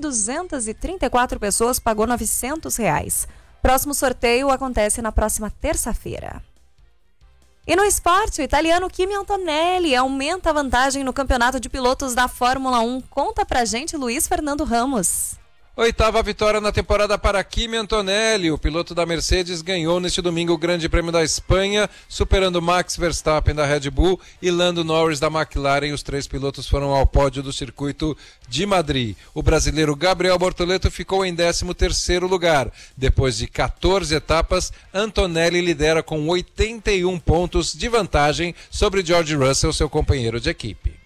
1.234 pessoas pagou R$900. Próximo sorteio acontece na próxima terça-feira. E no esporte, o italiano Kimi Antonelli aumenta a vantagem no campeonato de pilotos da Fórmula 1. Conta pra gente, Luiz Fernando Ramos. 8ª vitória na temporada para Kimi Antonelli. O piloto da Mercedes ganhou neste domingo o Grande Prêmio da Espanha, superando Max Verstappen da Red Bull e Lando Norris da McLaren. Os 3 pilotos foram ao pódio do circuito de Madrid. O brasileiro Gabriel Bortoleto ficou em 13º lugar. Depois de 14 etapas, Antonelli lidera com 81 pontos de vantagem sobre George Russell, seu companheiro de equipe.